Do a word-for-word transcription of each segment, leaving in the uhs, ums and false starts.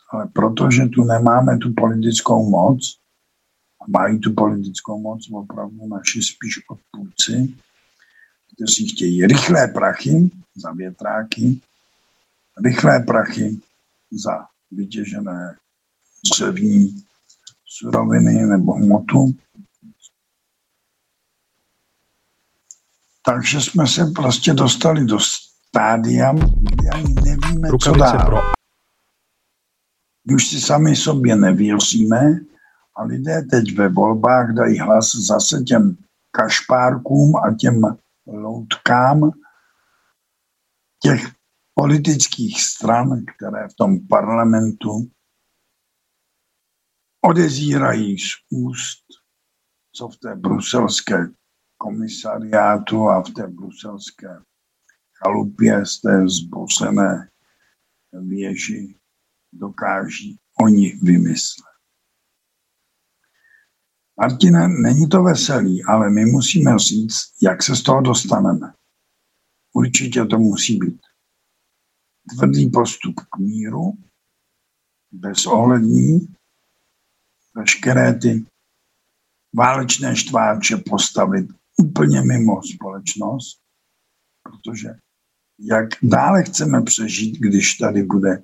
ale protože tu nemáme tu politickou moc, mají tu politickou moc opravdu naši spíš odpůrci, kteří chtějí rychlé prachy za větráky, rychlé prachy za vytěžené dřevní suroviny nebo hmotu. Takže jsme se prostě dostali do stádia, kdy ani nevíme, co dál. My už si sami sobě nevěříme a lidé teď ve volbách dají hlas zase těm kašpárkům a těm loutkám těch politických stran, které v tom parlamentu odezírají z úst, co v té bruselské komisariátu a v té bruselské chalupě z té zbouřené věži dokáží oni vymyslet. Martine, není to veselý, ale my musíme říct, jak se z toho dostaneme. Určitě to musí být tvrdý postup k míru, bezohledný, veškeré ty válečné štváče postavit úplně mimo společnost, protože jak dále chceme přežít, když tady bude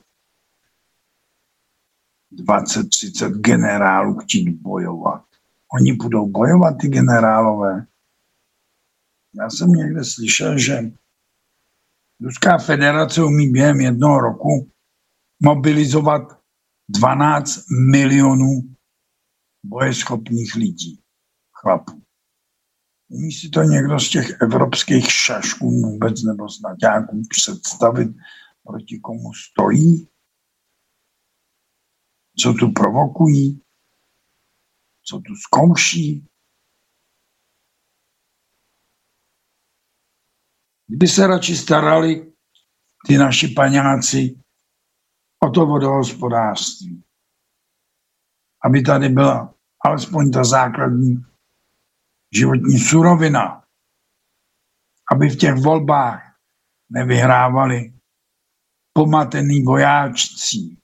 dvacet třicet generálů chtít bojovat. Oni budou bojovat, ty generálové. Já jsem někde slyšel, že Ruská federace umí během jednoho roku mobilizovat dvanáct milionů bojeschopných lidí, chlapů. Umí si to někdo z těch evropských šašků vůbec nebo snaďáků představit, proti komu stojí? Co tu provokují? Co tu zkouší? Kdyby se radši starali ty naši paňáci o to vodohospodářství, aby tady byla alespoň ta základní životní surovina, aby v těch volbách nevyhrávali pomatený vojáčci,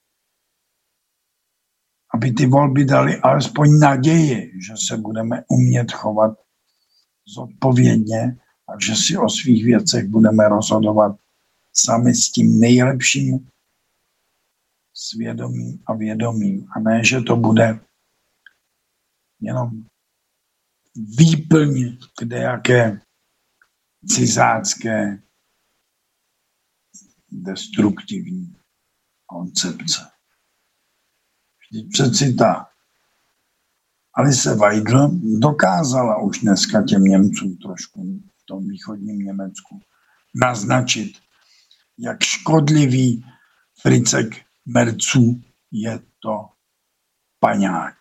aby ty volby dali alespoň naději, že se budeme umět chovat zodpovědně a že si o svých věcech budeme rozhodovat sami s tím nejlepším svědomím a vědomím. A ne, že to bude jenom výplň kdejaké cizácké destruktivní koncepce. Vždyť přeci ta Alice Weidel dokázala už dneska těm Němcům trošku v tom východním Německu naznačit, jak škodlivý Fricek Merců je to paňák.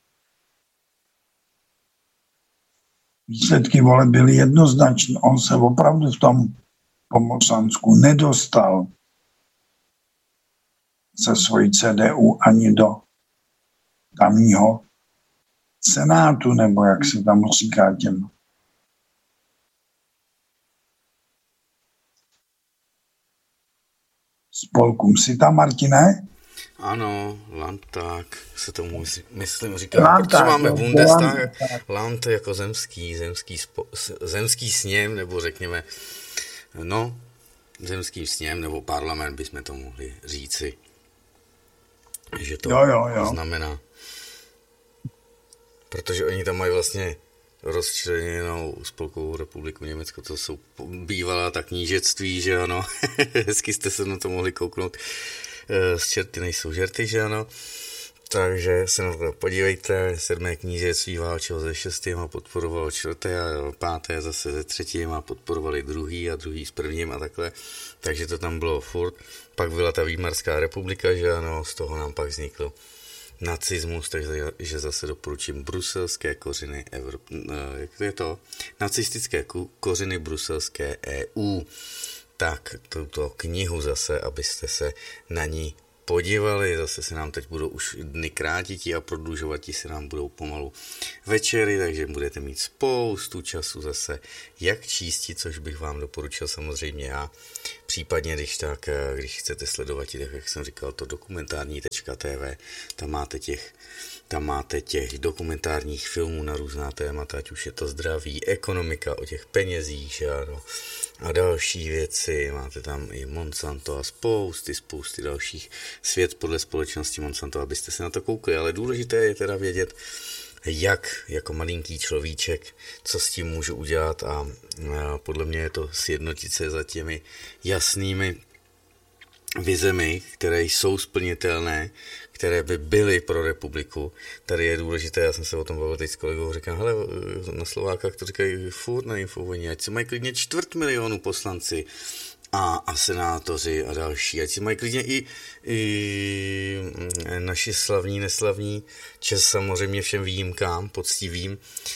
Výsledky voleb byly jednoznačné. On se opravdu v tom Pomořansku nedostal se svojí C D U ani do tamního senátu, nebo jak se tam říká těm spolkům. Jsi tam, Martine? Ano, Landtag se tomu myslím říká. Landtag, protože máme Bundestag, Land jako zemský, zemský, spo, zemský sněm, nebo řekněme, no, zemský sněm, nebo parlament bychom to mohli říci, že to jo, jo, jo. znamená. Protože oni tam mají vlastně rozčleněnou Spolkovou republiku Německo, to jsou bývalá ta knížectví, že ano, hezky jste se na to mohli kouknout, z čerty nejsou žerty, že ano, takže se na to podívejte, sedmé knížectví válčilo ze šestým a podporovalo čtvrté a páté zase ze třetím a podporovali druhý a druhý s prvním a takhle, takže to tam bylo furt. Pak byla ta Výmarská republika, že ano, z toho nám pak vznikl nacismus, takže zase doporučím bruselské kořeny Evrop- jak je to? Nacistické kořeny bruselské E U. Tak tuto knihu zase, abyste se na ní podívali, zase se nám teď budou už dny krátití a prodlužovati se nám budou pomalu večery, takže budete mít spoustu času zase, jak čísti, což bych vám doporučil samozřejmě já. Případně, když tak, když chcete sledovat, tak jak jsem říkal, to dokumentární tečka té vé, tam máte těch Tam máte těch dokumentárních filmů na různá témata, ať už je to zdraví, ekonomika, o těch penězích, že ano, a další věci. Máte tam i Monsanto a spousty, spousty dalších. Svět podle společnosti Monsanto, abyste se na to koukli. Ale důležité je teda vědět, jak jako malinký človíček, co s tím můžu udělat a podle mě je to sjednotit se za těmi jasnými vizemi, které jsou splnitelné, které by byly pro republiku. Tady je důležité, já jsem se o tom bavil teď s kolegou, říkám, hele, na Slovákách to říkají furt na Infovojně, ať se mají klidně čtvrt milionu poslanci a, a senátoři a další, ať si mají klidně i, i naši slavní, neslavní, čest samozřejmě všem výjimkám, poctivým,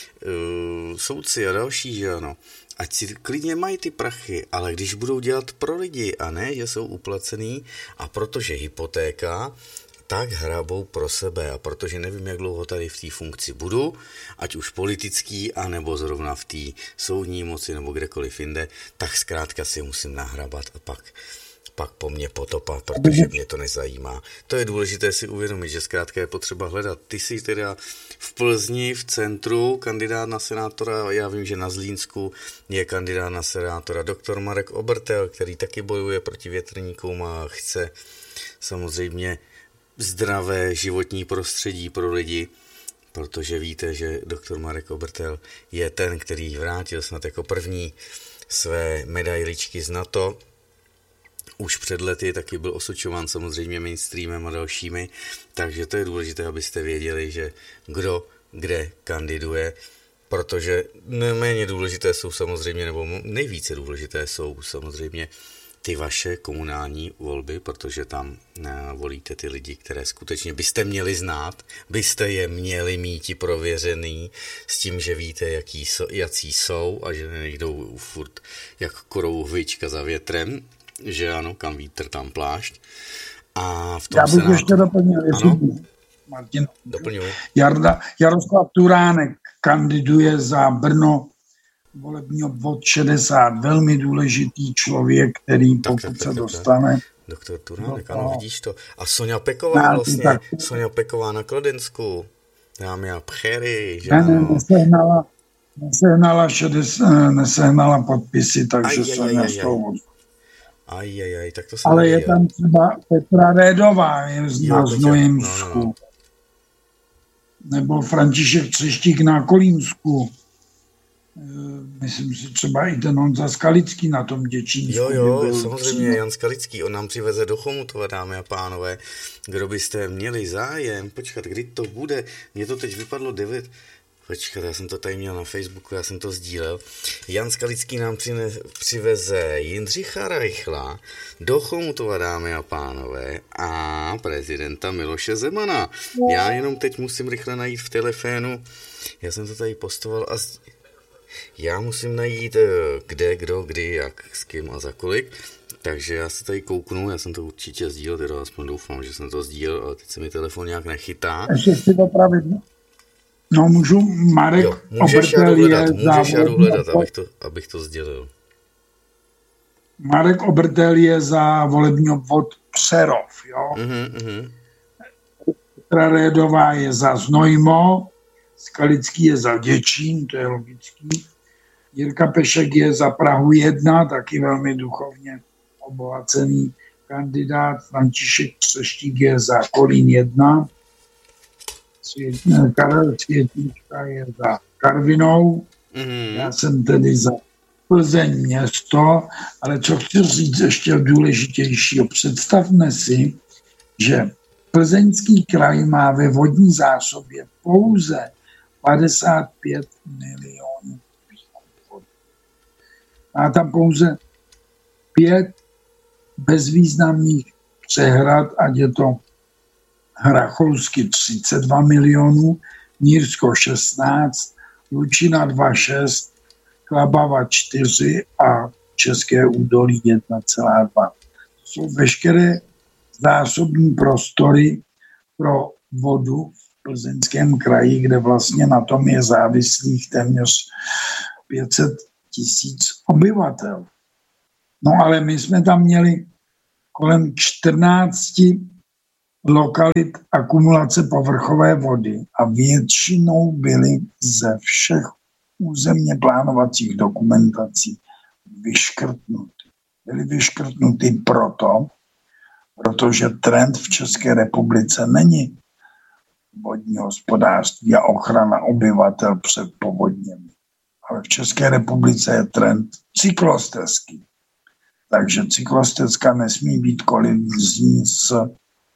uh, soudci a další, že ano. Ať si klidně mají ty prachy, ale když budou dělat pro lidi a ne, že jsou uplacený a protože hypotéka, tak hrabou pro sebe a protože nevím, jak dlouho tady v té funkci budu, ať už politický, anebo zrovna v té soudní moci nebo kdekoliv jinde, tak zkrátka si musím nahrabat a pak, pak po mně potopa, protože mě to nezajímá. To je důležité si uvědomit, že zkrátka je potřeba hledat. Ty jsi teda v Plzni, v centru, kandidát na senátora, já vím, že na Zlínsku je kandidát na senátora doktor Marek Obertel, který taky bojuje proti větrníkům a chce samozřejmě zdravé životní prostředí pro lidi, protože víte, že doktor Marek Obertel je ten, který vrátil snad jako první své medailičky z NATO. Už před lety taky byl osočován samozřejmě mainstreamem a dalšími, takže to je důležité, abyste věděli, že kdo kde kandiduje, protože neméně důležité jsou samozřejmě, nebo nejvíce důležité jsou samozřejmě ty vaše komunální volby, protože tam volíte ty lidi, které skutečně byste měli znát, byste je měli mít prověřený s tím, že víte, jaký so, jací jsou a že nejdou furt jak korouhvička za větrem, že ano, kam vítr, tam plášť. A v tom Já bych senátu... ještě doplnil, jestli Martin. Doplňuji. Jarda, Jaroslav Turánek kandiduje za Brno volební obvod šedesát, velmi důležitý člověk, který tak, pokud tak, tak, se tak, dostane. Tak. Doktor Turánek, no, ano, vidíš to. A Soňa Peková no, vlastně, tak. Soňa Peková na Kladensku, dámy a pchery, že ne, ne, nesehnala, nesehnala, šedesát, nesehnala podpisy, takže aj, Soňa aj, aj, z toho. Aj, aj, aj, tak to ale nevěděl. Je tam třeba Petra Rédová, je z na Znojemsku. No, no. Nebo František Třeštík na Kolínsku. Myslím si třeba i ten Honza Skalický na tom Děčínsku. Jo, jo, samozřejmě Jan Skalický, on nám přiveze do Chomutova, dámy a pánové. Kdo byste měli zájem, počkat, kdy to bude, mně to teď vypadlo devět, počkat, já jsem to tady měl na Facebooku, já jsem to sdílel. Jan Skalický nám přine, přiveze Jindřicha Reichla do Chomutova, dámy a pánové, a prezidenta Miloše Zemana. Já jenom teď musím rychle najít v telefonu, já jsem to tady postoval a já musím najít, kde, kdo, kdy, jak, s kým a za kolik. Takže já se tady kouknu, já jsem to určitě sdílel, teda aspoň doufám, že jsem to sdílel, ale teď se mi telefon nějak nechytá. Ještě si opravit. No můžu, Marek jo, můžeš Obertel hledat, můžeš já hledat, abych to, abych to sdělil. Marek Obertel je za volební obvod Přerov, jo. Mhm, mhm. Petra Rédová je za Znojmo, Skalický je za Děčín, to je logický. Jirka Pešek je za Prahu jedna, taky velmi duchovně obohacený kandidát. František Třeštík je za Kolín jedna. Svět, Karel Světíčka je za Karvinou. Mm-hmm. Já jsem tedy za Plzeň město, ale co chci říct ještě důležitějšího, představme si, že Plzeňský kraj má ve vodní zásobě pouze padesát pět milionů. Má tam pouze pět bezvýznamných přehrad, ať je to Hracholsky třicet dva milionů, Nýrsko šestnáct, Lučina dva celá šest, Klabava čtyři a České údolí jedna celá dva. To jsou veškeré zásobní prostory pro vodu v Plzeňském kraji, kde vlastně na tom je závislých téměř pět set tisíc obyvatel. No ale my jsme tam měli kolem čtrnáct lokalit akumulace povrchové vody a většinou byly ze všech územně plánovacích dokumentací vyškrtnuty. Byly vyškrtnuty proto, protože trend v České republice není vodní hospodářství a ochrana obyvatel před povodněmi. Ale v České republice je trend cyklostezky. Takže cyklostezka nesmí být kolizní s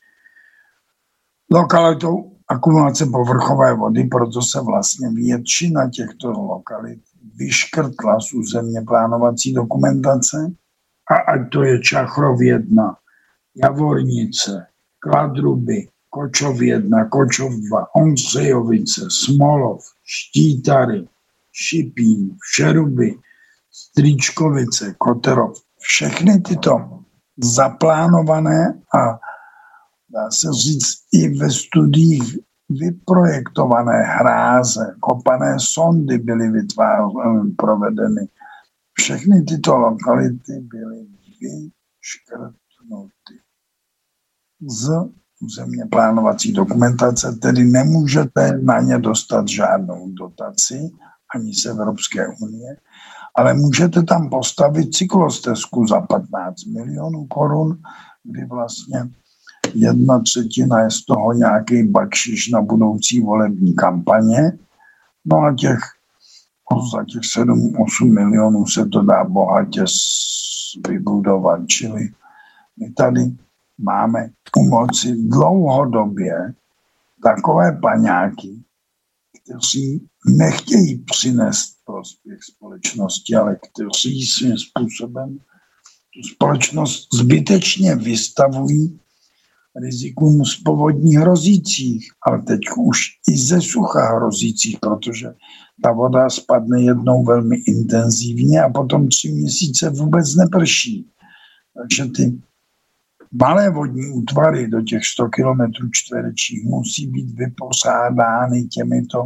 lokalitou akumulace povrchové vody, proto se vlastně většina těchto lokalit vyškrtla z územně plánovací dokumentace, a ať to je Čachrov jedna, Javornice, Kladruby, Kočov jedna, Kočov dva, Ondřejovice, Smolov, Štítary, Šipín, Šeruby, Strýčkovice, Koterov. Všechny tyto zaplánované a dá se říct i ve studiích vyprojektované hráze, kopané sondy byly vytvářeny, provedeny. Všechny tyto lokality byly vyškrtnuty z územně plánovací dokumentace, tedy nemůžete na ně dostat žádnou dotaci ani z Evropské unie, ale můžete tam postavit cyklostezku za patnáct milionů korun, kdy vlastně jedna třetina je z toho nějaký bakšiš na budoucí volební kampaně. No a těch, za těch sedm osm milionů se to dá bohatě vybudovat. Čili my tady máme u moci dlouhodobě takové paňáky, kteří nechtějí přinést prospěch společnosti, ale kteří svým způsobem tu společnost zbytečně vystavují rizikům z povodní hrozících, ale teď už i ze sucha hrozících, protože ta voda spadne jednou velmi intenzivně a potom tři měsíce vůbec neprší. Takže ty malé vodní útvary do těch sto kilometrů čtverečních musí být vypořádány těmito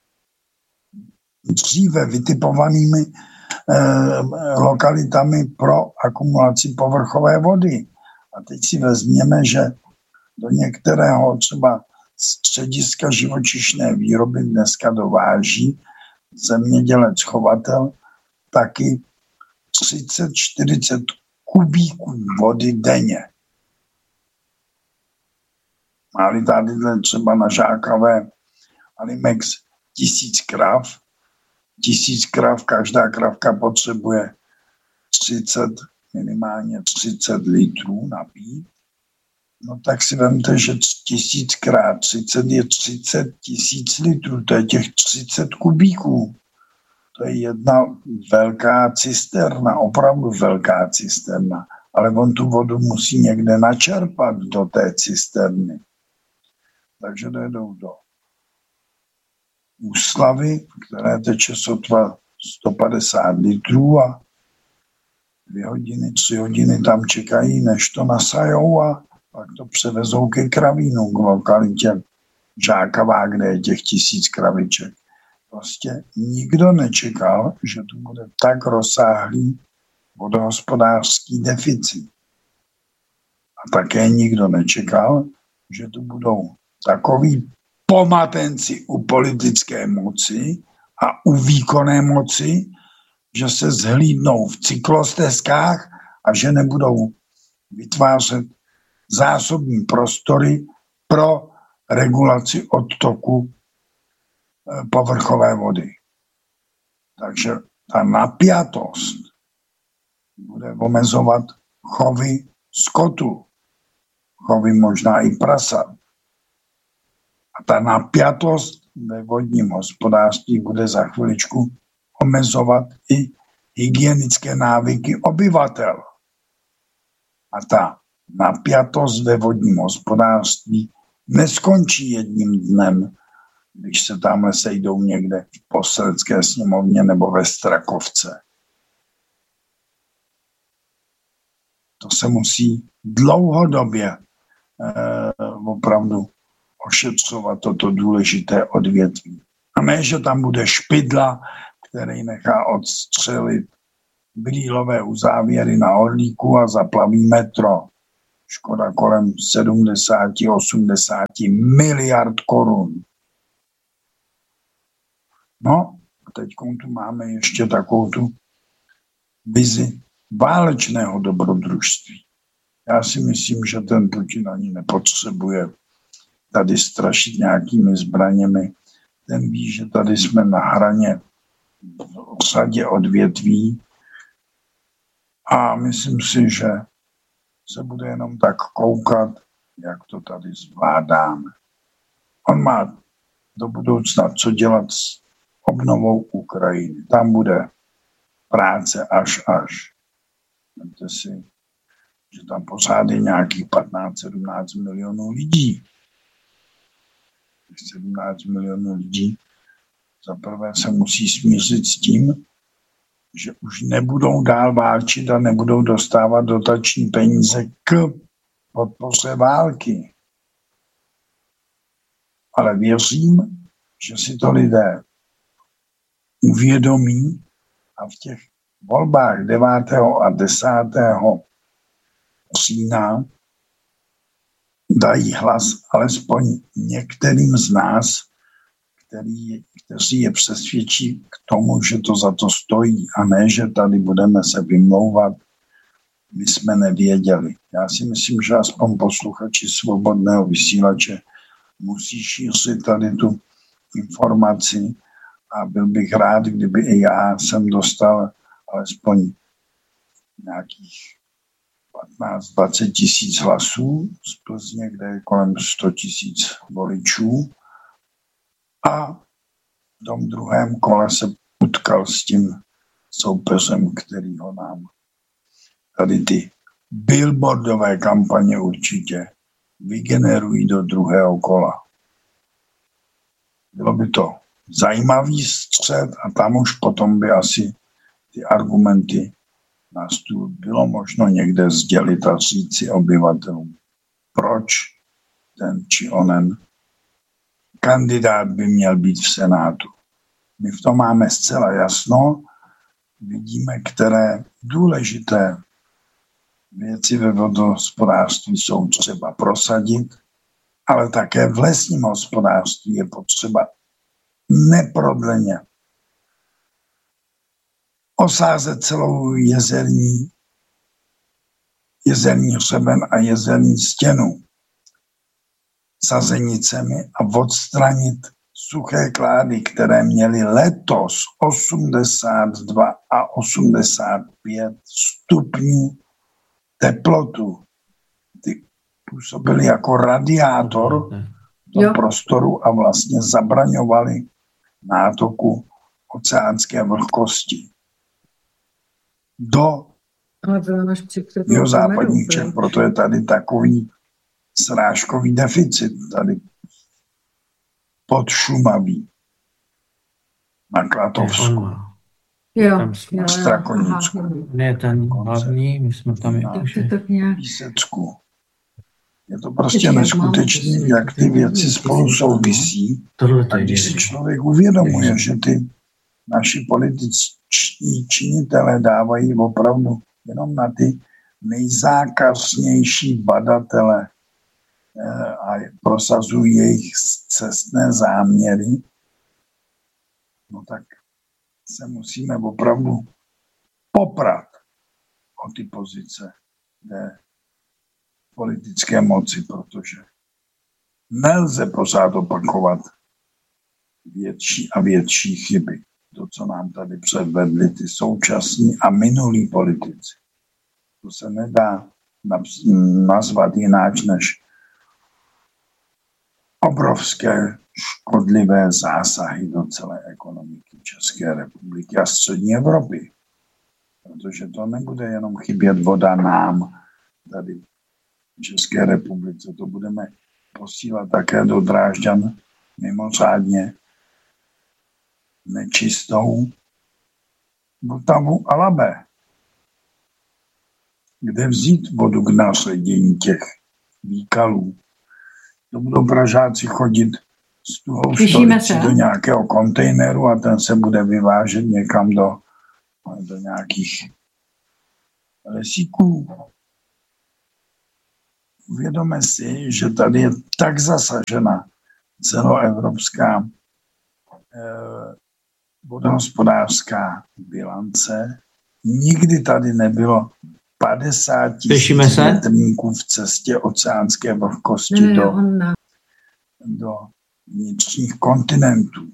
dříve vytipovanými eh, lokalitami pro akumulaci povrchové vody. A teď si vezměme, že do některého třeba střediska živočišné výroby dneska dováží zemědělec, chovatel taky třicet čtyřicet kubíků vody denně. Má-li tady třeba na Žákavé Alimex tisíc krav, tisíc krav, každá kravka potřebuje třicet, minimálně třicet litrů napít, no tak si vemte, že tisíckrát třicet je třicet tisíc litrů, to je těch třicet kubíků. To je jedna velká cisterna, opravdu velká cisterna, ale on tu vodu musí někde načerpat do té cisterny. Takže dojedou do Úslavy, které teče sotva sto padesát litrů a dvě hodiny, tři hodiny tam čekají, než to nasajou a pak to převezou ke Kravínu, k lokalitě Žákavá, kde je těch tisíc kraviček. Prostě nikdo nečekal, že tu bude tak rozsáhlý vodohospodářský deficit. A také nikdo nečekal, že tu budou takový pomatenci u politické moci a u výkonné moci, že se zhlídnou v cyklostezkách a že nebudou vytvářet zásobní prostory pro regulaci odtoku povrchové vody. Takže ta napjatost bude omezovat chovy skotu, chovy možná i prasat. A ta napjatost ve vodním hospodářství bude za chviličku omezovat i hygienické návyky obyvatel. A ta napjatost ve vodním hospodářství neskončí jedním dnem, když se tamhle sejdou někde v Poslanecké sněmovně nebo ve Strakovce. To se musí dlouhodobě opravdu ošetřovat toto důležité odvětví. A ne, že tam bude Špidla, který nechá odstřelit brýlové uzávěry na Orlíku a zaplaví metro. Škoda kolem sedmdesát osmdesát miliard korun. No, a teď tu máme ještě takovou tu vizi válečného dobrodružství. Já si myslím, že ten Putin ani nepotřebuje tady strašit nějakými zbraněmi. Ten ví, že tady jsme na hraně v řadě odvětví a myslím si, že se bude jenom tak koukat, jak to tady zvládáme. On má do budoucna co dělat s obnovou Ukrajiny. Tam bude práce až až. Víte si, že tam pořád je nějakých patnáct sedmnáct milionů lidí. sedmnáct milionů lidí zaprvé se musí smířit s tím, že už nebudou dál válčit a nebudou dostávat dotační peníze k podpoře války. Ale věřím, že si to lidé uvědomí a v těch volbách devátého a desátého října dají hlas alespoň některým z nás, který, kteří je přesvědčí k tomu, že to za to stojí a ne, že tady budeme se vymlouvat, my jsme nevěděli. Já si myslím, že aspoň posluchači Svobodného vysílače musí šířit tady tu informaci a byl bych rád, kdyby i já jsem dostal alespoň nějakých patnáct dvacet tisíc hlasů z Plzně, kde je kolem sto tisíc voličů. A v tom druhém kole se utkal s tím soupeřem, který ho nám tady ty billboardové kampaně určitě vygenerují do druhého kola. Bylo by to zajímavý střed a tam už potom by asi ty argumenty na stůl bylo možno někde sdělit a říci obyvatelům, proč ten či onen kandidát by měl být v Senátu. My v tom máme zcela jasno, vidíme, které důležité věci ve vodohospodářství jsou třeba prosadit, ale také v lesním hospodářství je potřeba neprodleně osázet celou jezerní, jezerní hřeben a jezerní stěnu sazenicemi a odstranit suché klády, které měly letos osmdesát dva a osmdesát pět stupňů teplotu. Ty působily jako radiátor do jo. prostoru a vlastně zabraňovaly nátoku oceánské vlhkosti do jeho západních Čech. Proto je tady takový srážkový deficit tady pod Šumaví na Klatovsku. Jo, na Strakonicku. Ne, ten hlavní, my jsme tam na Písecku. Je to prostě neskutečný, jak ty věci spolu souvisí. A když si člověk uvědomuje, že ty naši političní činitelé dávají opravdu jenom na ty nejzákařnější badatele a prosazují jejich cestné záměry, no tak se musíme opravdu poprat o ty pozice té politické moci, protože nelze pořád opakovat větší a větší chyby. To, co nám tady předvedli ty současní a minulí politici. To se nedá nazvat jináč než obrovské škodlivé zásahy do celé ekonomiky České republiky a střední Evropy. Protože to nebude jenom chybět voda nám tady v České republice. To budeme posílat také do Drážďan mimořádně nečistou Vltavu a Labe. Kde vzít vodu k naředění těch výkalů. To budou Pražáci chodit z tuhou stolici do nějakého kontejneru a ten se bude vyvážet někam do, do nějakých lesíků. Uvědomme si, že tady je tak zasažena celoevropská eh, vodohospodářská bilance. Nikdy tady nebylo padesát tisíc metrníků v cestě oceánské vlhkosti ne, do, do vnitřních kontinentů.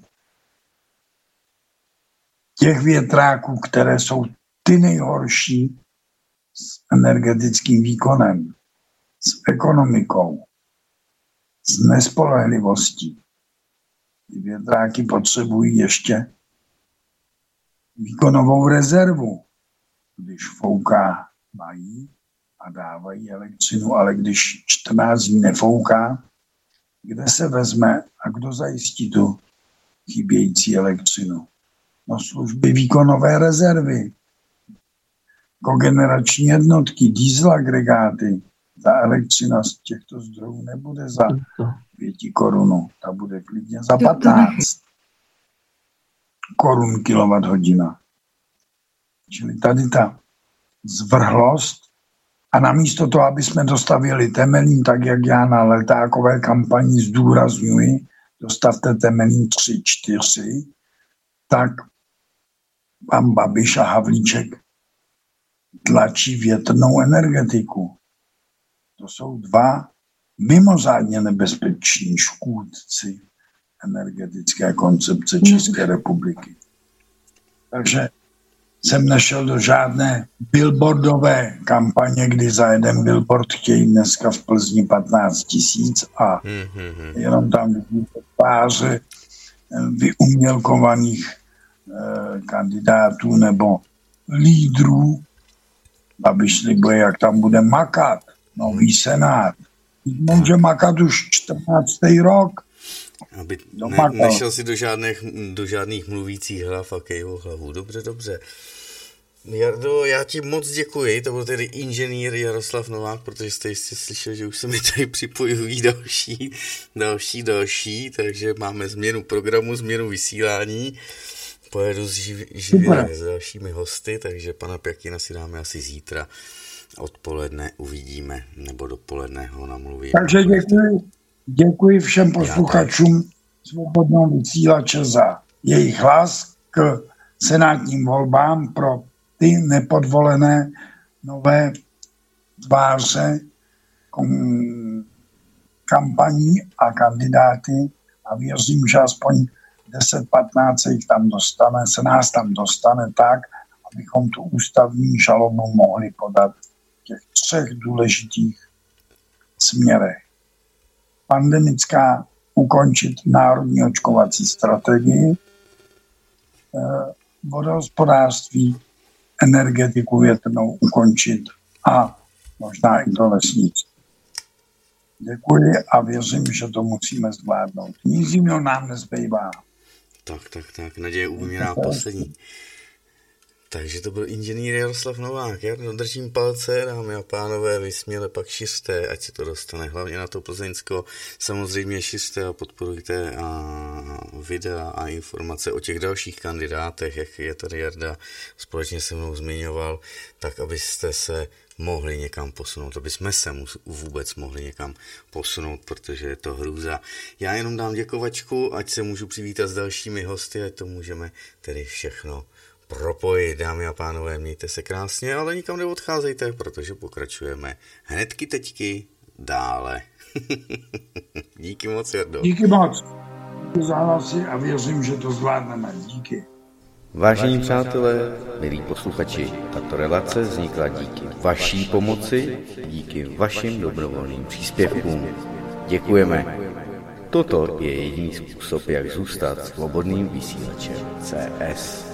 Těch větráků, které jsou ty nejhorší s energetickým výkonem, s ekonomikou, s nespolehlivostí. Ty větráky potřebují ještě výkonovou rezervu. Když fouká, mají a dávají elektřinu, ale když čtrnáct dní nefouká, kde se vezme a kdo zajistí tu chybějící elektřinu? No služby výkonové rezervy, kogenerační jednotky, diesel agregáty. Ta elektřina z těchto zdrojů nebude za pěti korun, ta bude klidně za patnáct korun kilowatt hodina. Čili tady ta zvrhlost a namísto toho, aby jsme dostavili Temelín, tak jak já na letákové kampani zdůrazňuji, dostavte Temelín tři, čtyři, tak pan Babiš a Havlíček tlačí větrnou energetiku. To jsou dva mimořádně nebezpeční škůdci energetické koncepce České republiky. Takže jsem nešel do žádné billboardové kampaně, kdy za jeden billboard chtějí dneska v Plzni patnáct tisíc a jenom tam vidíte tváře vyumělkovaných eh, kandidátů nebo lídrů. Babiš slibuje, jak tam bude makat nový senát. Může makat už čtrnáctý rok. Aby ne, nešel si do žádných, do žádných mluvících hlav a kejvou hlavu. Dobře, dobře. Jardo, já ti moc děkuji, to byl tedy inženýr Jaroslav Novák, protože jste jistě slyšel, že už se mi tady připojují další, další, další, takže máme změnu programu, změnu vysílání. Pojedu živ, živě s dalšími hosty, takže pana Pěkina si dáme asi zítra odpoledne, uvidíme, nebo dopoledne ho namluvíme. Takže děkuji, děkuji všem posluchačům Svobodného vysílače za jejich hlas k senátním volbám pro ty nepodvolené nové tváře kampaní a kandidáty a věřím, že aspoň deset patnáct se jich tam dostane, se nás tam dostane tak, abychom tu ústavní žalobu mohli podat v těch třech důležitých směrech. Pandemická, ukončit národní očkovací strategii, vodohospodářství, energetiku větrnou ukončit a možná i to lesnictví. Děkuji a věřím, že to musíme zvládnout. Nic jiného nám nezbývá. Tak, tak, tak. Naděje umírá poslední. Takže to byl inženýr Jaroslav Novák. Já držím palce, dámy a pánové, vy směle pak šiřte, ať se to dostane. Hlavně na to Plzeňsko. Samozřejmě šiřte a podporujte a videa a informace o těch dalších kandidátech, jak je tady Jarda společně se mnou zmiňoval, tak abyste se mohli někam posunout, aby jsme se vůbec mohli někam posunout, protože je to hrůza. Já jenom dám děkovačku, ať se můžu přivítat s dalšími hosty, ať to můžeme tedy všechno propojit. Dámy a pánové, mějte se krásně, ale nikam neodcházejte, protože pokračujeme hnedky teďky dále. Díky moc, Jardo. Díky moc. Díky za hlasy a věřím, že to zvládneme. Díky. Vážení přátelé, milí posluchači, tato relace vznikla díky vaší pomoci, díky vašim dobrovolným příspěvkům. Děkujeme. Toto je jediný způsob, jak zůstat svobodným vysílačem C S.